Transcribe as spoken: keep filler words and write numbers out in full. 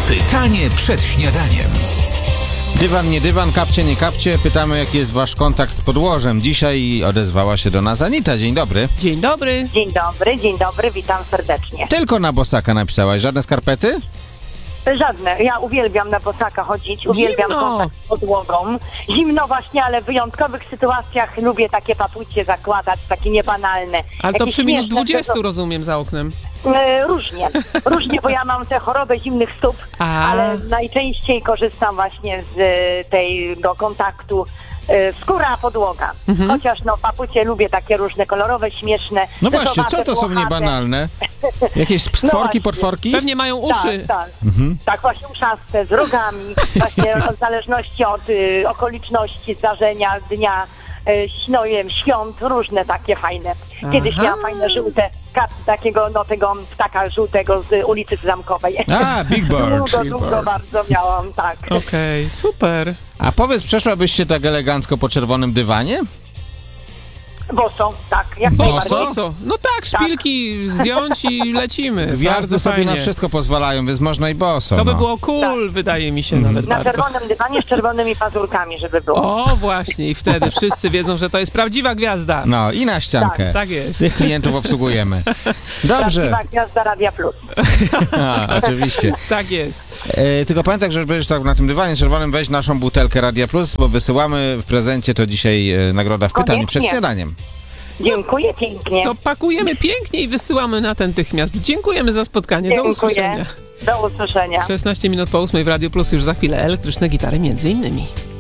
Pytanie przed śniadaniem. Dywan, nie dywan, kapcie, nie kapcie. Pytamy, jaki jest wasz kontakt z podłożem. Dzisiaj odezwała się do nas Anita. Dzień dobry. Dzień dobry. Dzień dobry, dzień dobry, witam serdecznie. Tylko na bosaka napisałaś. Żadne skarpety? Żadne. Ja uwielbiam na bosaka chodzić, uwielbiam Zimno. kontakt z podłogą. Zimno właśnie, ale w wyjątkowych sytuacjach lubię takie papucie zakładać, takie niebanalne. Ale to Jakieś przy minus śmieszne, dwudziestu to- rozumiem za oknem. E, Różnie, różnie, bo ja mam tę chorobę zimnych stóp, A. ale najczęściej korzystam właśnie z e, tego kontaktu e, skóra, podłoga. Mhm. Chociaż no papucie lubię takie różne, kolorowe, śmieszne. No właśnie, co ryzowate, to są włochate. niebanalne? Jakieś stworki, właśnie. potworki? Pewnie mają uszy. Tak, tak. Tak, właśnie uszaste, z rogami, właśnie w zależności od y, okoliczności, zdarzenia, dnia, y, no nie wiem, świąt, różne takie fajne. Kiedyś Aha. miałam fajne żółte kapy takiego, no tego ptaka żółtego z ulicy Zamkowej. A, Big Bird. Długo, długo bardzo miałam, tak. Okej, super. A powiedz, przeszłabyś się tak elegancko po czerwonym dywanie? Boso, tak, jak Boso? najbardziej. Boso. No tak, szpilki zdjąć i lecimy. Gwiazdy Bardzo sobie fajnie. na wszystko pozwalają, więc można i boso. To by no. było cool, wydaje mi się nawet Na bardzo. czerwonym dywanie z czerwonymi pazurkami, żeby było. O, właśnie, i wtedy wszyscy wiedzą, że to jest prawdziwa gwiazda. No i na ściankę. Tak jest. Tych klientów obsługujemy. Dobrze. Prawdziwa gwiazda Radia Plus. A, oczywiście. Tak jest. E, tylko pamiętaj, że będziesz tak na tym dywanie czerwonym, weź naszą butelkę Radia Plus, bo wysyłamy w prezencie to dzisiaj e, nagroda w pytaniu przed Koniecznie. śniadaniem. Dziękuję pięknie. To pakujemy pięknie i wysyłamy natychmiast. Dziękujemy za spotkanie. Do Dziękuję. usłyszenia. Do usłyszenia. szesnaście minut po ósmej w Radiu Plus, już za chwilę elektryczne gitary między innymi.